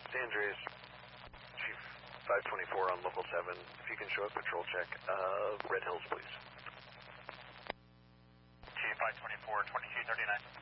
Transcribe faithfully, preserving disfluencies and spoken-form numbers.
San Andreas, Chief five twenty-four on Local seven. If you can show a patrol check of Red Hills, please. Chief five twenty-four, twenty-two thirty-nine.